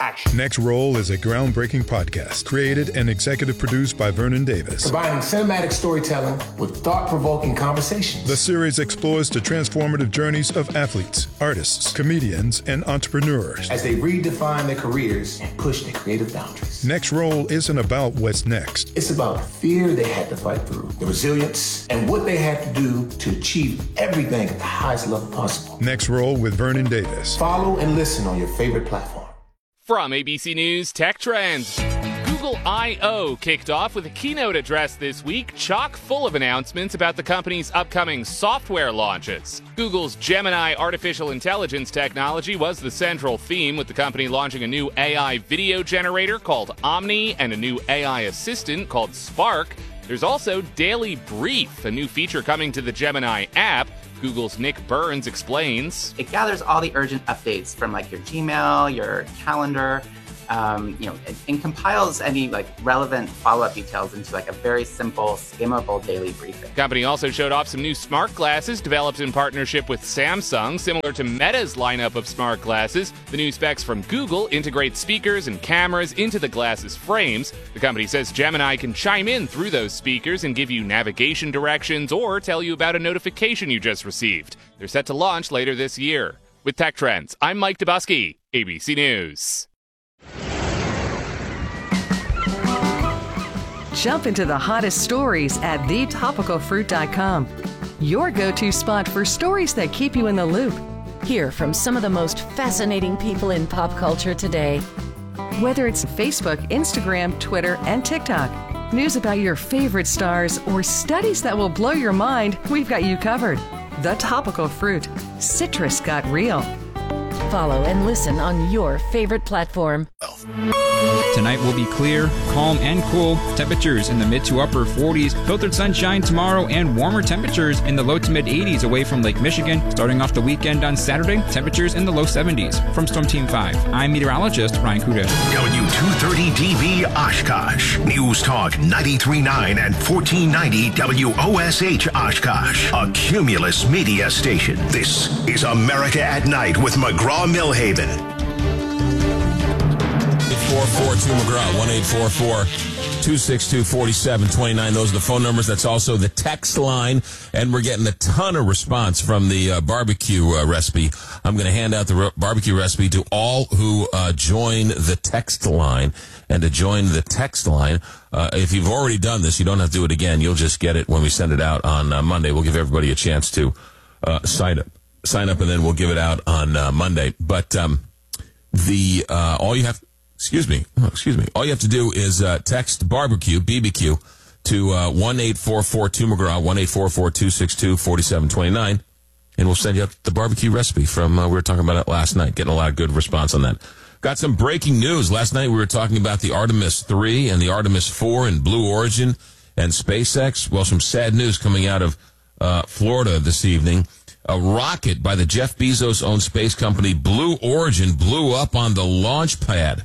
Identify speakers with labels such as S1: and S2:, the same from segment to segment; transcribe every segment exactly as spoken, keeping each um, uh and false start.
S1: action.
S2: Next Roll is a groundbreaking podcast created and executive produced by Vernon Davis.
S1: Combining cinematic storytelling with thought-provoking conversations.
S2: The series explores the transformative journeys of athletes, artists, comedians, and entrepreneurs
S1: as they redefine their careers and push their creative boundaries.
S2: Next Roll isn't about what's next.
S1: It's about the fear they had to fight through, the resilience, and what they had to do to achieve everything at the highest level possible.
S2: Next Roll with Vernon Davis.
S1: Follow and listen on your favorite platform.
S3: From A B C News Tech Trends. Google I O kicked off with a keynote address this week, chock full of announcements about the company's upcoming software launches. Google's Gemini artificial intelligence technology was the central theme, with the company launching a new A I video generator called Omni and a new A I assistant called Spark. There's also Daily Brief, a new feature coming to the Gemini app. Google's Nick Burns explains.
S4: It gathers all the urgent updates from like your Gmail, your calendar, um, you know, and, and compiles any like relevant follow-up details into like a very simple, skimmable daily briefing.
S3: The company also showed off some new smart glasses developed in partnership with Samsung. Similar to Meta's lineup of smart glasses, the new specs from Google integrate speakers and cameras into the glasses frames. The company says Gemini can chime in through those speakers and give you navigation directions or tell you about a notification you just received. They're set to launch later this year. With Tech Trends, I'm Mike Dubusky, A B C News.
S5: Jump into the hottest stories at the topical fruit dot com. Your go-to spot for stories that keep you in the loop.
S6: Hear from some of the most fascinating people in pop culture today.
S5: Whether it's Facebook, Instagram, Twitter, and TikTok, news about your favorite stars, or studies that will blow your mind, we've got you covered. The Topical Fruit. Citrus got real.
S6: Follow and listen on your favorite platform.
S7: Tonight will be clear, calm, and cool. Temperatures in the mid to upper forties. Filtered sunshine tomorrow and warmer temperatures in the low to mid eighties away from Lake Michigan. Starting off the weekend on Saturday, temperatures in the low seventies. From Storm Team five, I'm meteorologist Ryan Kudish.
S8: W two thirty D B Oshkosh. News Talk ninety-three point nine and fourteen ninety W O S H Oshkosh. A Cumulus media station. This is America at Night with McGraw Millhaven.
S9: four four two McGraw, one eight four four, two six two, four seven two nine. Those are the phone numbers. That's also the text line. And we're getting a ton of response from the uh, barbecue uh, recipe. I'm going to hand out the re- barbecue recipe to all who uh, join the text line. And to join the text line, uh, if you've already done this, you don't have to do it again. You'll just get it when we send it out on uh, Monday. We'll give everybody a chance to uh, sign up. Sign up, and then we'll give it out on uh, Monday. But um, the uh, all you have... Excuse me. Oh, excuse me. All you have to do is uh, text barbecue, B B Q, to uh, one eight four four two McGraw, one eight four four, two six two, four seven two nine, and we'll send you up the barbecue recipe from, uh, we were talking about it last night, getting a lot of good response on that. Got some breaking news. Last night we were talking about the Artemis three and the Artemis four and Blue Origin and SpaceX. Well, some sad news coming out of uh, Florida this evening. A rocket by the Jeff Bezos-owned space company Blue Origin blew up on the launch pad.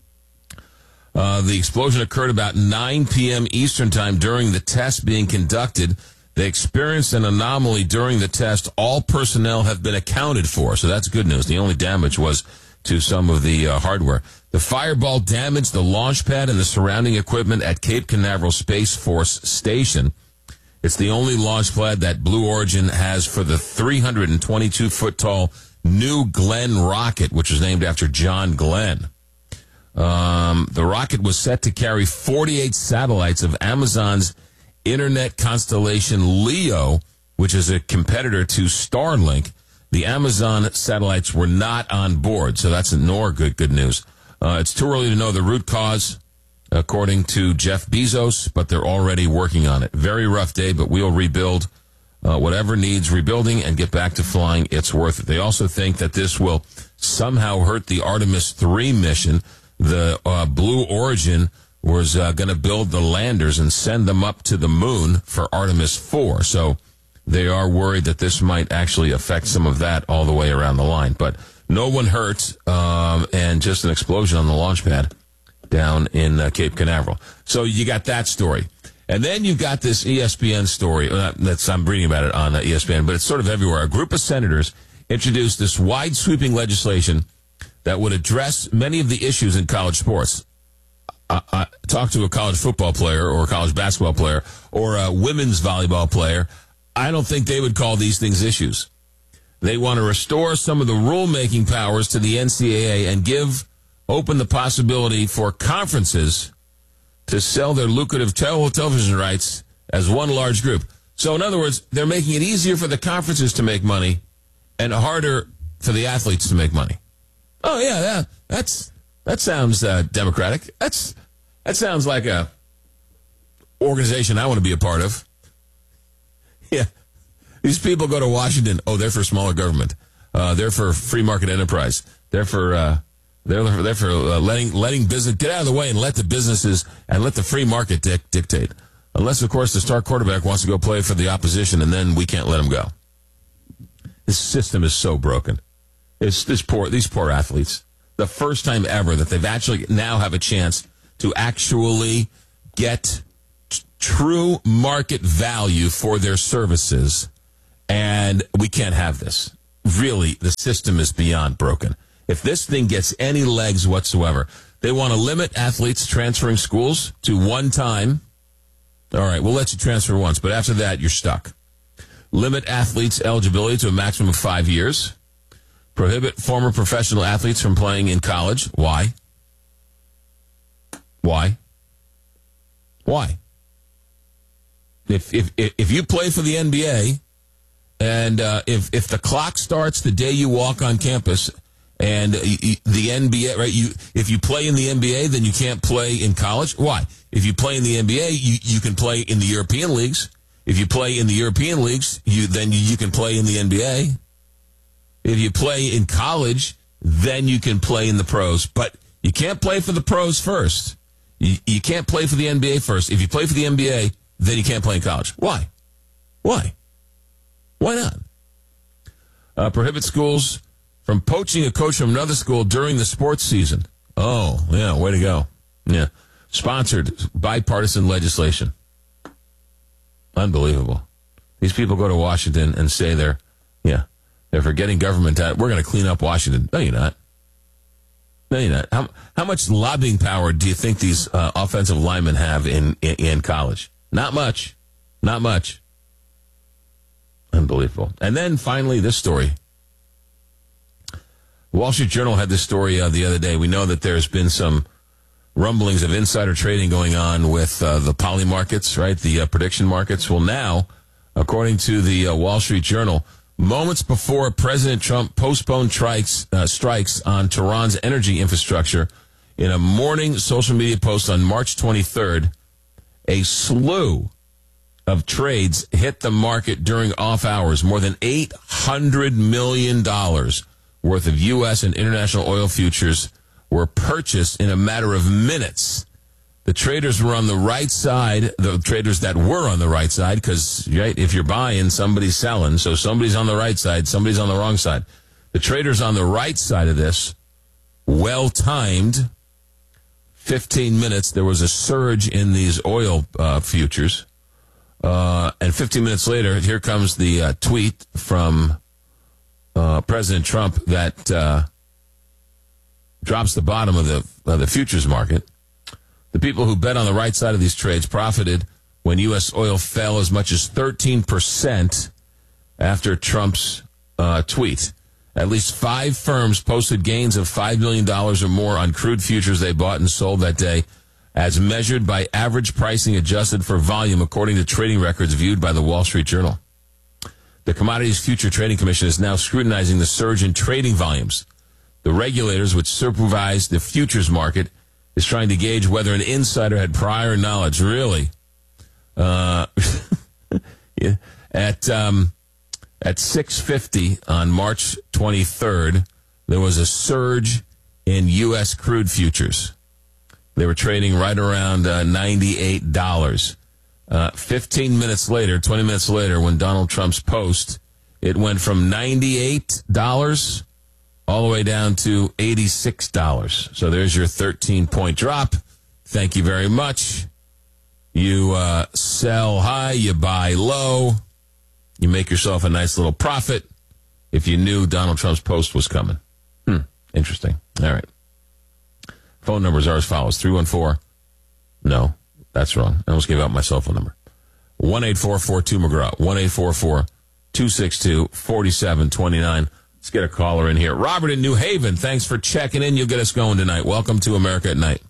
S9: Uh, the explosion occurred about nine p.m. Eastern time during the test being conducted. They experienced an anomaly during the test. All personnel have been accounted for, so that's good news. The only damage was to some of the uh, hardware. The fireball damaged the launch pad and the surrounding equipment at Cape Canaveral Space Force Station. It's the only launch pad that Blue Origin has for the three hundred twenty-two foot tall New Glenn rocket, which was named after John Glenn. Um, the rocket was set to carry forty-eight satellites of Amazon's internet constellation LEO, which is a competitor to Starlink. The Amazon satellites were not on board, so that's nor good good news. Uh, it's too early to know the root cause, according to Jeff Bezos, but they're already working on it. Very rough day, but we'll rebuild uh, whatever needs rebuilding and get back to flying. It's worth it. They also think that this will somehow hurt the Artemis three mission. The uh, Blue Origin was uh, going to build the landers and send them up to the moon for Artemis four. So they are worried that this might actually affect some of that all the way around the line. But no one hurt, um, and just an explosion on the launch pad down in uh, Cape Canaveral. So you got that story. And then you've got this E S P N story. Uh, that's I'm reading about it on uh, E S P N, but it's sort of everywhere. A group of senators introduced this wide-sweeping legislation that would address many of the issues in college sports. Uh, uh, talk to a college football player or a college basketball player or a women's volleyball player. I don't think they would call these things issues. They want to restore some of the rulemaking powers to the N C double A and give open the possibility for conferences to sell their lucrative tel- television rights as one large group. So, in other words, they're making it easier for the conferences to make money and harder for the athletes to make money. Oh, yeah, yeah that's that sounds uh, democratic. That's That sounds like a organization I want to be a part of. Yeah. These people go to Washington. Oh, they're for smaller government. Uh, they're for free market enterprise. They're for uh, they're for, they're for uh, letting letting business get out of the way and let the businesses and let the free market dic- dictate. Unless, of course, the star quarterback wants to go play for the opposition, and then we can't let him go. This system is so broken. It's this poor these poor athletes. The first time ever that they've actually now have a chance to actually get t- true market value for their services. And we can't have this. Really, the system is beyond broken. If this thing gets any legs whatsoever, they want to limit athletes transferring schools to one time. All right, we'll let you transfer once, but after that, you're stuck. Limit athletes' eligibility to a maximum of five years. Prohibit former professional athletes from playing in college. Why? Why? Why? If if if you play for the N B A, and uh, if if the clock starts the day you walk on campus, and the N B A, right? You if you play in the N B A, then you can't play in college. Why? If you play in the N B A, you, you can play in the European leagues. If you play in the European leagues, you then you can play in the N B A. If you play in college, then you can play in the pros. But you can't play for the pros first. You, you can't play for the N B A first. If you play for the N B A, then you can't play in college. Why? Why? Why not? Uh, prohibit schools from poaching a coach from another school during the sports season. Oh, yeah, way to go. Yeah. Sponsored bipartisan legislation. Unbelievable. These people go to Washington and say they're, yeah, they're forgetting government. We're going to clean up Washington. No, you're not. No, you're not. How, how much lobbying power do you think these uh, offensive linemen have in, in, in college? Not much. Not much. Unbelievable. And then finally, this story. The Wall Street Journal had this story uh, the other day. We know that there's been some rumblings of insider trading going on with uh, the poly markets, right? The uh, prediction markets. Well, now, according to the uh, Wall Street Journal, moments before President Trump postponed strikes, uh, strikes on Tehran's energy infrastructure, in a morning social media post on March twenty-third, a slew of trades hit the market during off hours. More than eight hundred million dollars worth of U S and international oil futures were purchased in a matter of minutes. The traders were on the right side, the traders that were on the right side, because right, if you're buying, somebody's selling, so somebody's on the right side, somebody's on the wrong side. The traders on the right side of this, well-timed, fifteen minutes, there was a surge in these oil uh, futures. Uh, and fifteen minutes later, here comes the uh, tweet from uh, President Trump that uh, drops the bottom of the of the futures market. The people who bet on the right side of these trades profited when U S oil fell as much as thirteen percent after Trump's uh, tweet. At least five firms posted gains of five million dollars or more on crude futures they bought and sold that day, as measured by average pricing adjusted for volume, according to trading records viewed by the Wall Street Journal. The Commodities Future Trading Commission is now scrutinizing the surge in trading volumes. The regulators, which supervise the futures market, is trying to gauge whether an insider had prior knowledge. Really? Uh, yeah. At um, at six fifty on March twenty-third, there was a surge in U S crude futures. They were trading right around uh, ninety-eight dollars. Uh, fifteen minutes later, twenty minutes later, when Donald Trump's post, it went from ninety-eight dollars all the way down to eighty-six dollars. So there's your thirteen-point drop. Thank you very much. You uh, sell high, you buy low. You make yourself a nice little profit if you knew Donald Trump's post was coming. Hmm. Interesting. All right. Phone numbers are as follows. three one four. No, that's wrong. I almost gave out my cell phone number. one eight four four two McGraw. one eight four four two six two four seven two nine. Let's get a caller in here. Robert in New Haven, thanks for checking in. You'll get us going tonight. Welcome to America at Night.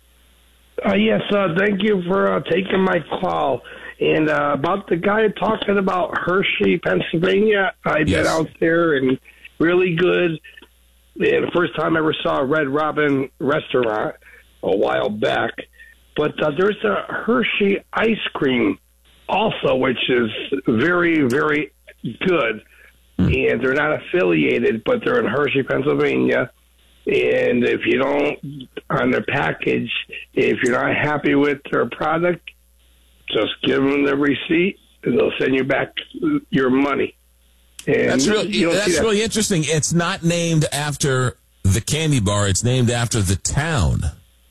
S10: Uh, yes, uh, thank you for uh, taking my call. And uh, about the guy talking about Hershey, Pennsylvania, I've
S9: Yes.
S10: been out there and really good. And the first time I ever saw a Red Robin restaurant a while back. But uh, there's a Hershey ice cream also, which is very, very good. And they're not affiliated, but they're in Hershey, Pennsylvania. And if you don't, on their package, if you're not happy with their product, just give them the receipt, and they'll send you back your money. And
S9: That's really,
S10: you don't see
S9: that's
S10: that.
S9: really interesting. It's not named after the candy bar. It's named after the town.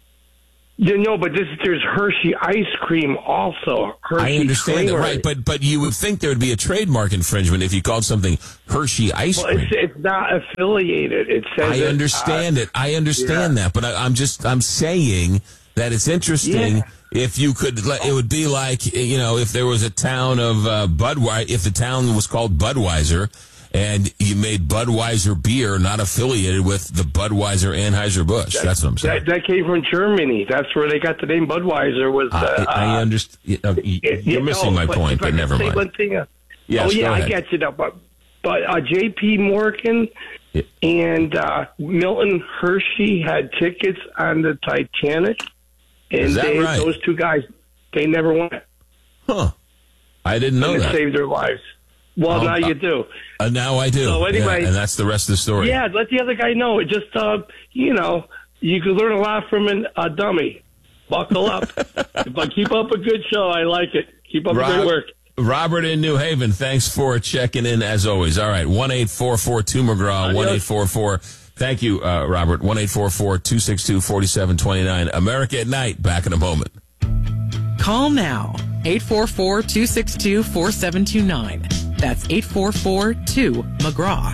S10: You know, but this there's Hershey ice cream also. Hershey
S9: I understand that,
S10: Creamery.
S9: right? But but you would think there would be a trademark infringement if you called something Hershey ice
S10: Well,
S9: cream.
S10: it's, it's not affiliated. It says
S9: I
S10: it,
S9: understand
S10: uh,
S9: it. I understand
S10: yeah.
S9: that, but I, I'm just I'm saying that it's interesting.
S10: Yeah.
S9: If you could, let- it would be like, you know, if there was a town of uh, Budweiser, if the town was called Budweiser, and you made Budweiser beer not affiliated with the Budweiser Anheuser-Busch. That's what I'm saying.
S10: That, that came from Germany. That's where they got the name Budweiser. Was uh,
S9: I, I understand. You're
S10: it- you
S9: missing
S10: know,
S9: my
S10: but
S9: point,
S10: if I
S9: but
S10: can
S9: never
S10: say
S9: mind.
S10: One thing, uh,
S9: Yes,
S10: oh yeah,
S9: go
S10: I
S9: ahead.
S10: get you now. But but uh, J P Morgan
S9: Yeah.
S10: and uh, Milton Hershey had tickets on the Titanic, and
S9: Is that
S10: they,
S9: right?
S10: those two guys, they never went.
S9: Huh. I didn't know
S10: and it
S9: that.
S10: saved their lives. Well,
S9: Oh,
S10: now
S9: uh,
S10: you do.
S9: Uh, now I do.
S10: So anyway-
S9: Yeah, and that's the rest of the story.
S10: Yeah, let the other guy know. It just, uh, you know, you can learn a lot from an, a dummy. Buckle up. But keep up a good show. I like it. Keep up the
S9: Rob-
S10: great work.
S9: Robert in New Haven, thanks for checking in as always. All right, one eight four four two McGraw, one eight four four. Thank you, uh, Robert, one eight four four two six two four seven two nine. America at Night, back in a moment.
S11: Call now, eight four four two six two four seven two nine. That's eight four four two McGraw.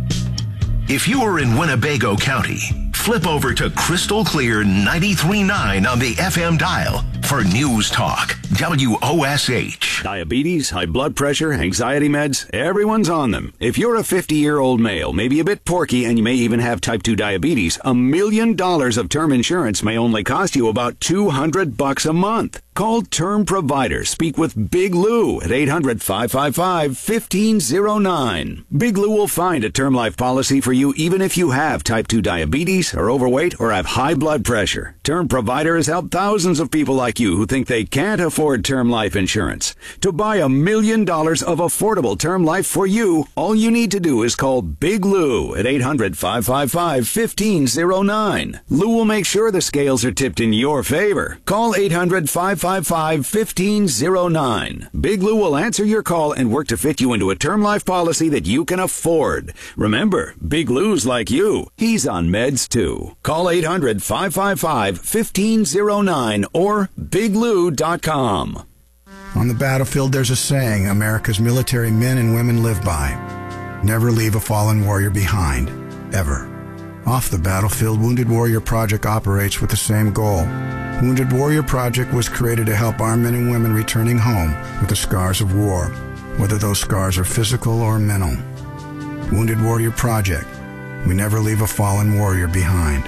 S8: If you are in Winnebago County, flip over to Crystal Clear ninety-three point nine on the F M dial for News Talk, W O S H.
S12: Diabetes, high blood pressure, anxiety meds, everyone's on them. If you're a fifty-year-old male, maybe a bit porky, and you may even have type two diabetes, a million dollars of term insurance may only cost you about two hundred bucks a month. Call Term Provider. Speak with Big Lou at eight hundred five five five one five zero nine. Big Lou will find a term life policy for you even if you have type two diabetes, are overweight, or have high blood pressure. Term Provider has helped thousands of people like you who think they can't afford term life insurance. To buy a million dollars of affordable term life for you, all you need to do is call Big Lou at eight hundred five five five one five zero nine. Lou will make sure the scales are tipped in your favor. Call eight hundred five five five one five zero nine. Big Lou will answer your call and work to fit you into a term life policy that you can afford. Remember, Big Lou's like you. He's on meds too. Call eight hundred five five five one five zero nine or big lou dot com.
S13: On the battlefield, there's a saying America's military men and women live by. Never leave a fallen warrior behind. Ever. Off the battlefield, Wounded Warrior Project operates with the same goal. Wounded Warrior Project was created to help our men and women returning home with the scars of war, whether those scars are physical or mental. Wounded Warrior Project. We never leave a fallen warrior behind.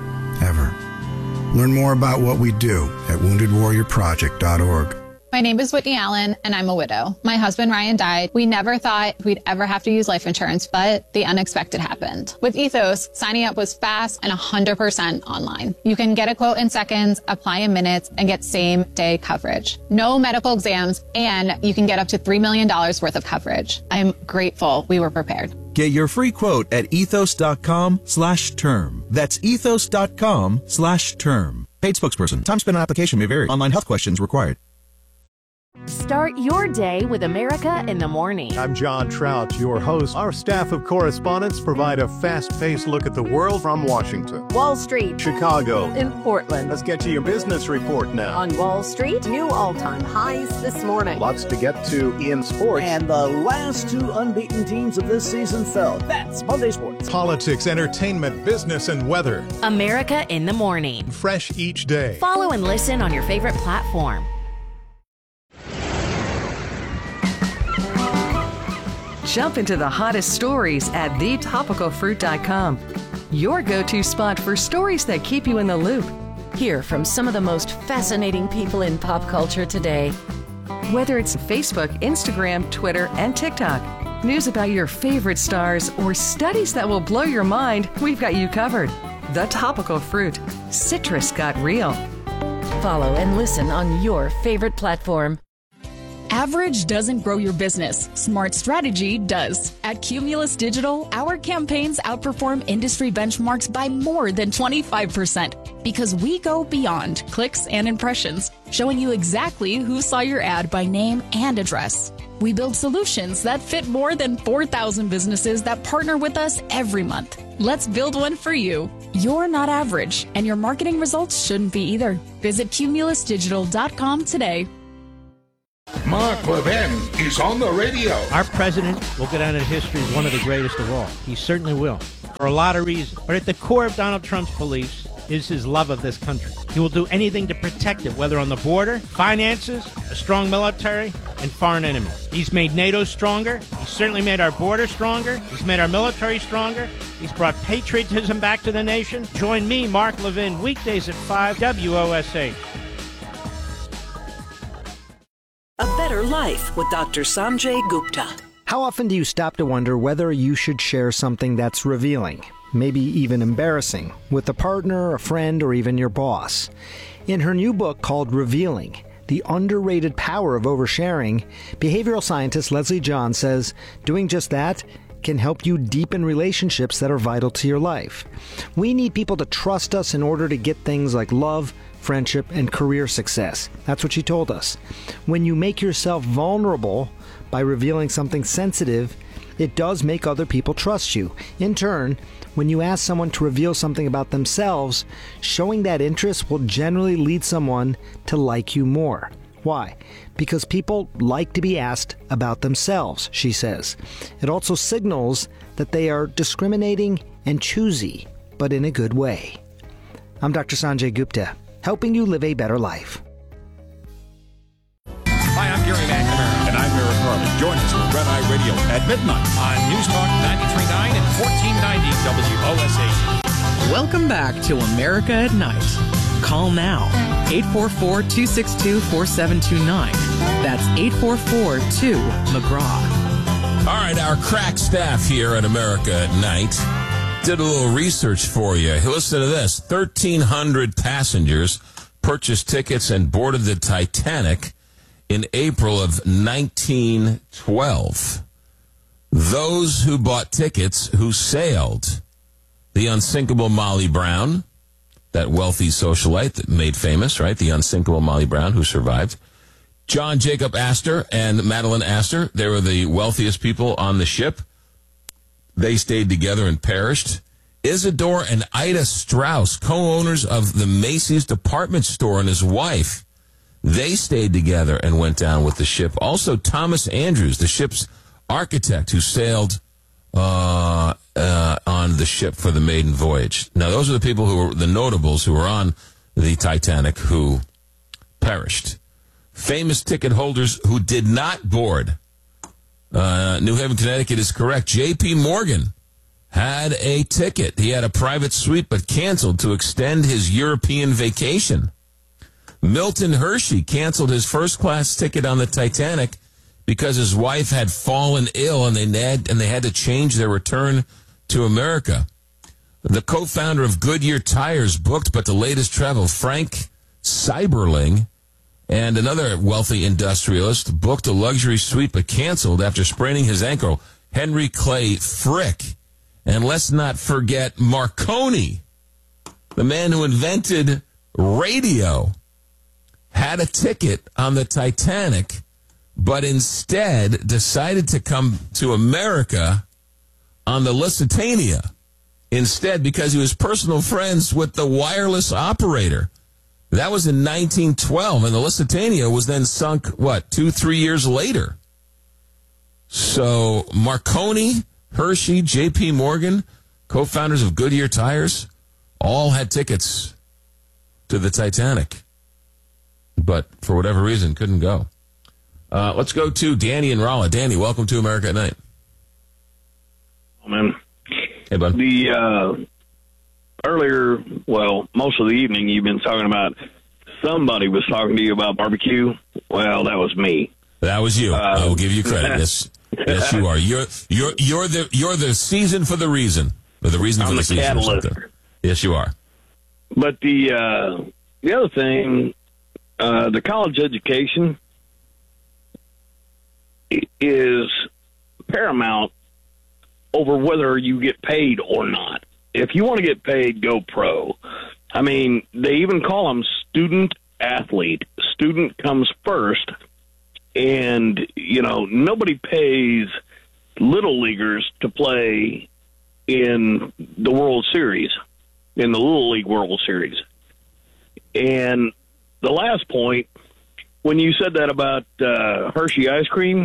S13: Ever. Learn more about what we do at wounded warrior project dot org.
S14: My name is Whitney Allen, and I'm a widow. My husband, Ryan, died. We never thought we'd ever have to use life insurance, but the unexpected happened. With Ethos, signing up was fast and one hundred percent online. You can get a quote in seconds, apply in minutes, and get same-day coverage. No medical exams, and you can get up to three million dollars worth of coverage. I'm grateful we were prepared.
S15: Get your free quote at ethos.com slash term. That's ethos.com slash term. Paid spokesperson. Time spent on application may vary. Online health questions required.
S6: Start your day with America in the Morning.
S16: I'm John Trout, your host. Our staff of correspondents provide a fast-paced look at the world from Washington,
S17: Wall Street,
S16: Chicago,
S17: in Portland.
S16: Let's get to your business report now.
S17: On Wall Street, new all-time highs this morning.
S16: Lots to get to in sports.
S18: And the last two unbeaten teams of this season fell. That's Monday Sports.
S2: Politics, entertainment, business, and weather.
S6: America in the Morning.
S2: Fresh each day.
S6: Follow and listen on your favorite platform.
S5: Jump into the hottest stories at the topical fruit dot com. Your go-to spot for stories that keep you in the loop.
S6: Hear from some of the most fascinating people in pop culture today.
S5: Whether it's Facebook, Instagram, Twitter, and TikTok, news about your favorite stars, or studies that will blow your mind, we've got you covered. The Topical Fruit. Citrus got real.
S6: Follow and listen on your favorite platform.
S19: Average doesn't grow your business. Smart strategy does. At Cumulus Digital, our campaigns outperform industry benchmarks by more than twenty-five percent because we go beyond clicks and impressions, showing you exactly who saw your ad by name and address. We build solutions that fit more than four thousand businesses that partner with us every month. Let's build one for you. You're not average, and your marketing results shouldn't be either. Visit cumulus digital dot com today.
S20: Mark Levin is on the radio.
S21: Our president will go down in history as one of the greatest of all. He certainly will, for a lot of reasons. But at the core of Donald Trump's beliefs is his love of this country. He will do anything to protect it, whether on the border, finances, a strong military, and foreign enemies. He's made NATO stronger. He's certainly made our border stronger. He's made our military stronger. He's brought patriotism back to the nation. Join me, Mark Levin, weekdays at five, W O S H.
S22: A Better Life with Doctor Sanjay Gupta.
S23: How often do you stop to wonder whether you should share something that's revealing, maybe even embarrassing, with a partner, a friend, or even your boss? In her new book called Revealing, The Underrated Power of Oversharing, behavioral scientist Leslie John says doing just that can help you deepen relationships that are vital to your life. We need people to trust us in order to get things like love, friendship, and career success. That's what she told us. When you make yourself vulnerable by revealing something sensitive, it does make other people trust you. In turn, when you ask someone to reveal something about themselves, showing that interest will generally lead someone to like you more. Why? Because people like to be asked about themselves, she says. It also signals that they are discriminating and choosy, but in a good way. I'm Doctor Sanjay Gupta, helping you live a better life.
S24: Hi, I'm Gary McNamara. And I'm Eric Carlin. Join us for Red Eye Radio at midnight on News Talk ninety-three point nine and fourteen ninety W O S H.
S11: Welcome back to America at Night. Call now, eight four four, two six two, four seven two nine. That's eight four four, two, McGraw.
S9: All right, our crack staff here at America at Night did a little research for you. Listen to this. thirteen hundred passengers purchased tickets and boarded the Titanic in April of nineteen twelve. Those who bought tickets who sailed the unsinkable Molly Brown, that wealthy socialite that made famous, right? The unsinkable Molly Brown who survived. John Jacob Astor and Madeline Astor, they were the wealthiest people on the ship. They stayed together and perished. Isidore and Ida Strauss, co-owners of the Macy's department store, and his wife, they stayed together and went down with the ship. Also, Thomas Andrews, the ship's architect who sailed uh, uh, on the ship for the maiden voyage. Now, those are the people who were the notables who were on the Titanic who perished. Famous ticket holders who did not board. Uh, New Haven, Connecticut is correct. J P. Morgan had a ticket. He had a private suite but canceled to extend his European vacation. Milton Hershey canceled his first-class ticket on the Titanic because his wife had fallen ill and they had, and they had to change their return to America. The co-founder of Goodyear Tires booked but delayed his travel. Frank Seiberling and another wealthy industrialist booked a luxury suite but canceled after spraining his ankle. Henry Clay Frick. And let's not forget Marconi, the man who invented radio, had a ticket on the Titanic but instead decided to come to America on the Lusitania instead because he was personal friends with the wireless operator. That was in nineteen twelve, and the Lusitania was then sunk, what, two, three years later. So Marconi, Hershey, J P. Morgan, co-founders of Goodyear Tires, all had tickets to the Titanic, but for whatever reason couldn't go. Uh, let's go to Danny and Rolla. Danny, welcome to America at Night.
S1: Oh, man.
S9: Hey, bud.
S1: The uh, earlier, well, most of the evening, you've been talking about somebody was talking to you about barbecue. Well, that was me.
S9: That was you.
S1: Uh,
S9: I will give you credit. Yes, yes, you are. You're you're you're the you're the season for the reason, or the reason for
S1: I'm
S9: the,
S1: the
S9: season.
S1: catalyst.
S9: Yes, you are.
S1: But the uh, the other thing, uh, the college education is paramount over whether you get paid or not. If you want to get paid, go pro. I mean, they even call them student athlete. Student comes first. And, you know, nobody pays little leaguers to play in the World Series, in the Little League World Series. And the last point, when you said that about uh, Hershey ice cream,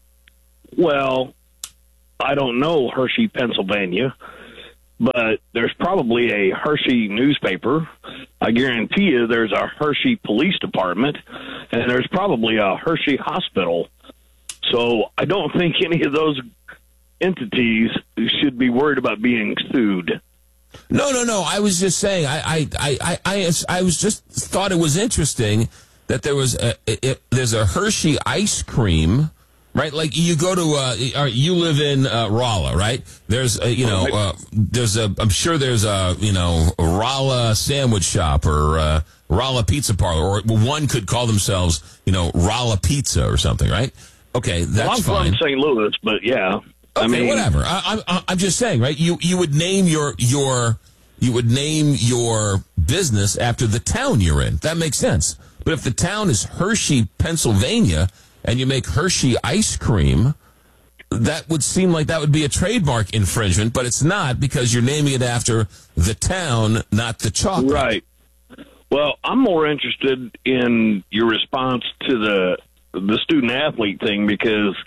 S1: well, I don't know Hershey, Pennsylvania, but there's probably a Hershey newspaper. I guarantee you there's a Hershey police department, and there's probably a Hershey hospital. So I don't think any of those entities should be worried about being sued.
S9: No, no, no. I was just saying. I, I, I, I, I, I was just thought it was interesting that there was a, it, there's a Hershey ice cream. Right, like you go to, uh, you live in uh, Rolla, right? There's, a, you know, uh, there's a, I'm sure there's a, you know, a Rolla sandwich shop or uh, Rolla pizza parlor, or one could call themselves, you know, Rolla Pizza or something, right? Okay, that's
S1: well, I'm
S9: fine.
S1: from Saint Louis, but yeah,
S9: okay,
S1: I mean,
S9: whatever. I, I, I'm just saying, right? You you would name your your you would name your business after the town you're in. That makes sense. But if the town is Hershey, Pennsylvania, and you make Hershey ice cream, that would seem like that would be a trademark infringement, but it's not because you're naming it after the town, not the chocolate.
S1: Right. Well, I'm more interested in your response to the the student athlete thing because,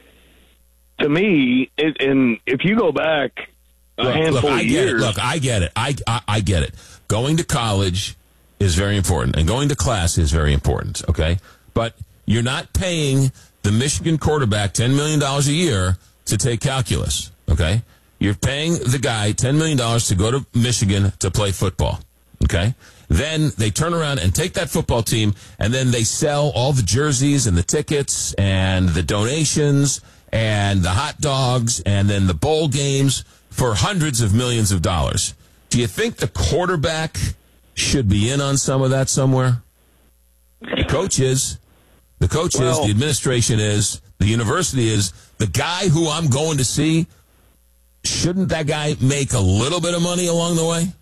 S1: to me, it, and if you go back a
S9: look,
S1: handful
S9: look, I
S1: of
S9: get
S1: years,
S9: it. Look, I get it. I, I I get it. Going to college is very important, and going to class is very important. Okay, but you're not paying the Michigan quarterback ten million dollars a year to take calculus, okay? You're paying the guy ten million dollars to go to Michigan to play football, okay? Then they turn around and take that football team, and then they sell all the jerseys and the tickets and the donations and the hot dogs and then the bowl games for hundreds of millions of dollars. Do you think the quarterback should be in on some of that somewhere? The coach is. The coach
S1: well,
S9: is, the administration is, the university is, the guy who I'm going to see, shouldn't that guy make a little bit of money along the way?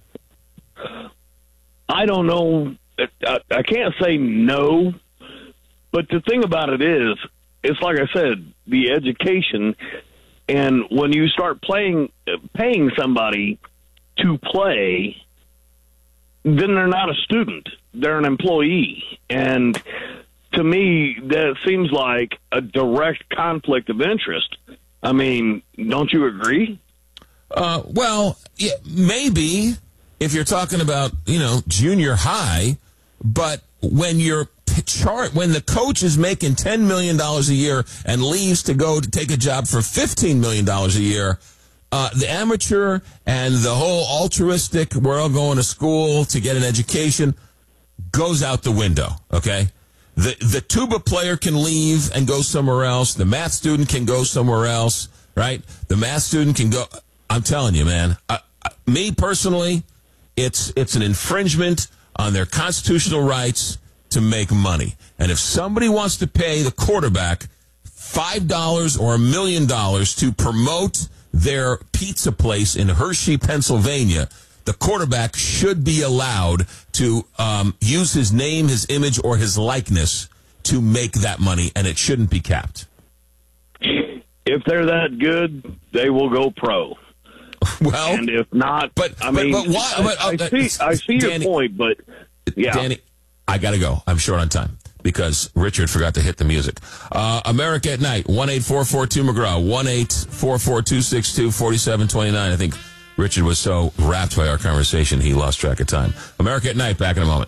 S1: I don't know. I, I can't say no, but the thing about it is, it's like I said, the education, and when you start playing, paying somebody to play, then they're not a student. They're an employee. And to me, that seems like a direct conflict of interest. I mean, don't you agree?
S9: Uh, well, yeah, maybe if you're talking about, you know, junior high, but when you're chart, when the coach is making ten million dollars a year and leaves to go to take a job for fifteen million dollars a year, uh, the amateur and the whole altruistic, we're all going to school to get an education, goes out the window, okay? The the tuba player can leave and go somewhere else. The math student can go somewhere else, right? The math student can go. I'm telling you, man. Uh, me personally, it's it's an infringement on their constitutional rights to make money. And if somebody wants to pay the quarterback five dollars or a million dollars to promote their pizza place in Hershey, Pennsylvania, the quarterback should be allowed to um, use his name, his image, or his likeness to make that money, and it shouldn't be capped.
S1: If they're that good, they will go pro.
S9: Well,
S1: and if not,
S9: but
S1: I
S9: but,
S1: mean,
S9: but why?
S1: I,
S9: But, uh,
S1: I see, I see
S9: Danny,
S1: your point, but yeah,
S9: Danny, I got to go. I'm short on time because Richard forgot to hit the music. Uh, America at Night, one eight four four two McGraw, one eight four four two six two four seven two nine. I think Richard was so wrapped by our conversation he lost track of time. America at Night, back in a moment.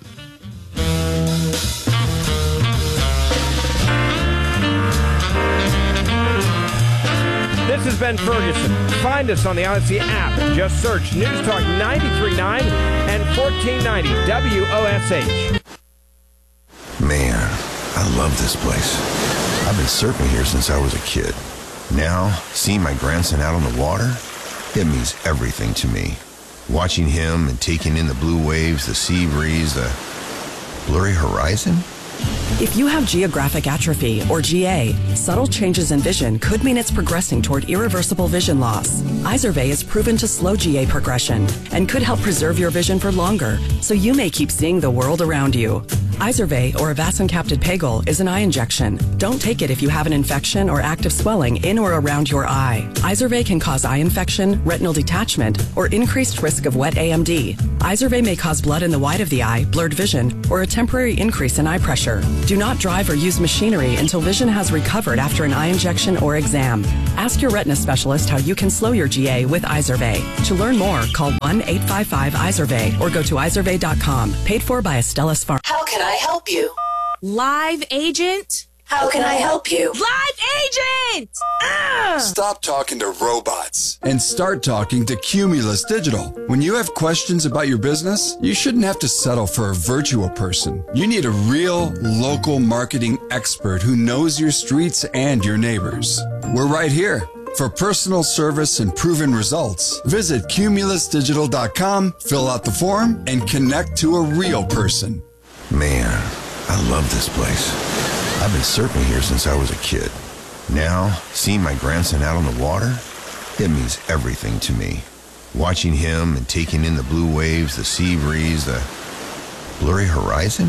S3: This is Ben Ferguson. Find us on the Odyssey app. Just search News Talk ninety-three point nine and fourteen ninety W O S H.
S4: Man, I love this place. I've been surfing here since I was a kid. Now, seeing my grandson out on the water, it means everything to me. Watching him and taking in the blue waves, the sea breeze, the blurry horizon.
S7: If you have geographic atrophy, or G A, subtle changes in vision could mean it's progressing toward irreversible vision loss. Izervay is proven to slow G A progression and could help preserve your vision for longer, so you may keep seeing the world around you. Izervay, or avacincaptad pegol, is an eye injection. Don't take it if you have an infection or active swelling in or around your eye. Izervay can cause eye infection, retinal detachment, or increased risk of wet A M D. Izervay may cause blood in the white of the eye, blurred vision, or a temporary increase in eye pressure. Do not drive or use machinery until vision has recovered after an eye injection or exam. Ask your retina specialist how you can slow your G A with Izervay. To learn more, call one eight five five Izervay or go to izervay dot com. Paid for by Astellas Pharma.
S10: How can I help you? Live agent? How can I help you? Live agent! Ah!
S25: Stop talking to robots and start talking to Cumulus Digital. When you have questions about your business, you shouldn't have to settle for a virtual person. You need a real local marketing expert who knows your streets and your neighbors. We're right here. For personal service and proven results, visit cumulus digital dot com, fill out the form, and connect to a real person.
S4: Man, I love this place. I've been surfing here since I was a kid. Now, seeing my grandson out on the water, it means everything to me. Watching him and taking in the blue waves, the sea breeze, the blurry horizon.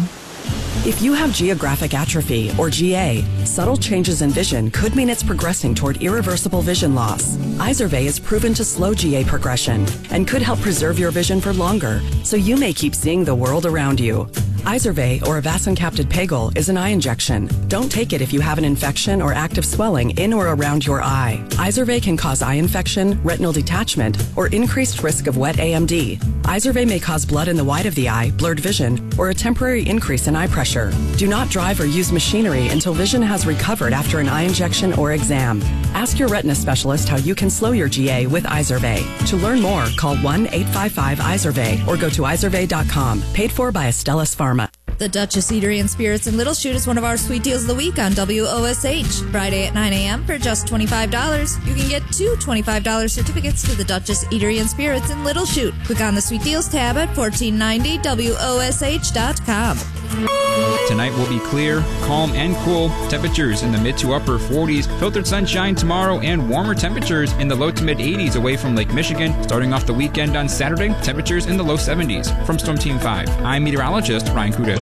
S7: If you have geographic atrophy, or G A, subtle changes in vision could mean it's progressing toward irreversible vision loss. Izervay is proven to slow G A progression and could help preserve your vision for longer, so you may keep seeing the world around you. Izervay, or avacincaptad pegol, is an eye injection. Don't take it if you have an infection or active swelling in or around your eye. Izervay can cause eye infection, retinal detachment, or increased risk of wet A M D. Izervay may cause blood in the white of the eye, blurred vision, or a temporary increase in eye pressure. Do not drive or use machinery until vision has recovered after an eye injection or exam. Ask your retina specialist how you can slow your G A with Izervay. To learn more, call one eight five five Izervay or go to izervay dot com. Paid for by Astellas Pharma.
S26: The Duchess Eatery and Spirits in Little Chute is one of our sweet deals of the week on W O S H. Friday at nine a.m. for just twenty-five dollars. You can get two twenty-five dollars certificates to the Duchess Eatery and Spirits in Little Chute. Click on the Sweet Deals tab at fourteen ninety W O S H dot com.
S27: Tonight will be clear, calm, and cool. Temperatures in the mid to upper forties. Filtered sunshine tomorrow and warmer temperatures in the low to mid eighties away from Lake Michigan. Starting off the weekend on Saturday, temperatures in the low seventies. From Storm Team five, I'm meteorologist Ryan Kuda.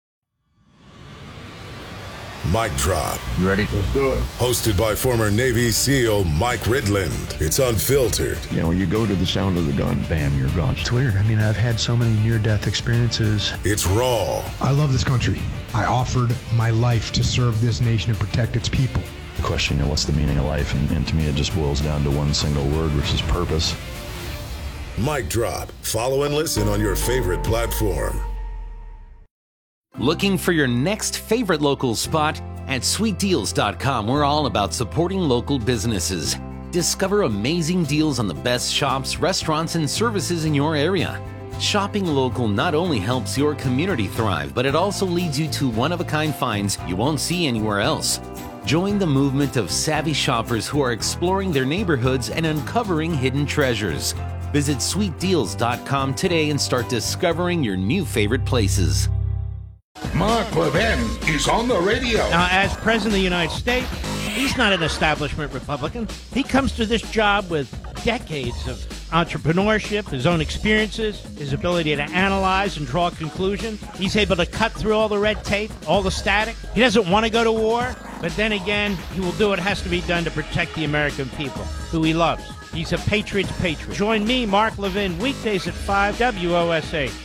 S28: Mic Drop. You ready? Let's do it. Hosted by former Navy SEAL Mike Ridland. It's unfiltered.
S29: You know, when you go to the sound of the gun, bam, you're gone.
S30: It's weird. I mean, I've had so many near-death experiences.
S28: It's raw.
S31: I love this country. I offered my life to serve this nation and protect its people.
S29: The question, you know, what's the meaning of life? And, and to me, it just boils down to one single word, which is purpose.
S28: Mic Drop. Follow and listen on your favorite platform.
S32: Looking for your next favorite local spot? At sweet deals dot com, we're all about supporting local businesses. Discover amazing deals on the best shops, restaurants, and services in your area. Shopping local not only helps your community thrive, but it also leads you to one-of-a-kind finds you won't see anywhere else. Join the movement of savvy shoppers who are exploring their neighborhoods and uncovering hidden treasures. Visit sweet deals dot com today and start discovering your new favorite places.
S20: Mark Levin is on the radio.
S21: Now, as President of the United States, he's not an establishment Republican. He comes to this job with decades of entrepreneurship, his own experiences, his ability to analyze and draw conclusions. He's able to cut through all the red tape, all the static. He doesn't want to go to war, but then again, he will do what has to be done to protect the American people, who he loves. He's a patriot's patriot. Join me, Mark Levin, weekdays at five, W O S H.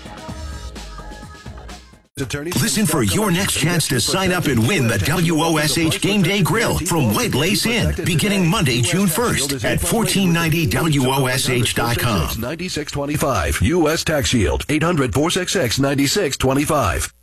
S2: Listen for your next chance to sign up and win the W O S H Game Day Grill from White Lace Inn, beginning Monday, June first at fourteen ninety W O S H dot com.
S5: ninety-six twenty-five. U S Tax Shield. eight hundred, four six six, nine six two five.